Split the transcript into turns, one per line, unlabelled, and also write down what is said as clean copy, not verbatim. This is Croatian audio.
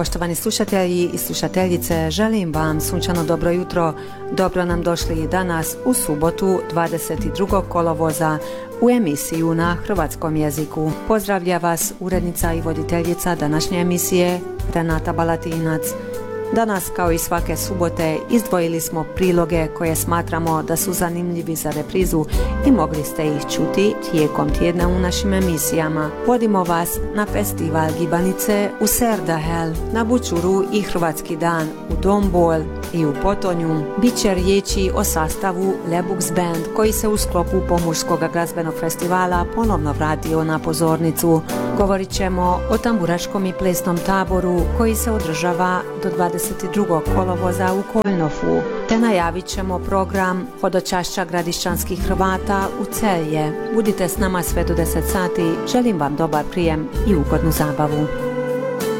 Poštovani slušatelji i slušateljice, želim vam sunčano dobro jutro. Dobro nam došli i danas u subotu 22. kolovoza u emisiju na hrvatskom jeziku. Pozdravlja vas urednica i voditeljica današnje emisije Renata Balatinac. Danas, kao i svake subote, izdvojili smo priloge koje smatramo da su zanimljivi za reprizu i mogli ste ih čuti tijekom tjedna u našim emisijama. Vodimo vas na festival gibanice u Serdahel, na Bučuru i Hrvatski dan u Dombol i u Potonju. Biće riječi o sastavu Lebux Band koji se u sklopu Pomurskog glazbenog festivala ponovno vratio na pozornicu. Govorit ćemo o tamburaškom i plesnom taboru koji se održava do 22. kolovoza u Koljnofu, te najavit ćemo program hodočašća gradišćanskih Hrvata u Celje. Budite s nama sve do 10 sati, želim vam dobar prijem i ugodnu zabavu.